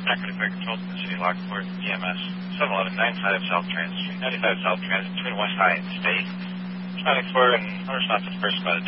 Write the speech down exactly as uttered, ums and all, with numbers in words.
Packard Fire Control from the City of Lockport, E M S seven eleven ninety-five South Transit Street, ninety-five South Transit between West High and State. twenty-four and unresponsive person by the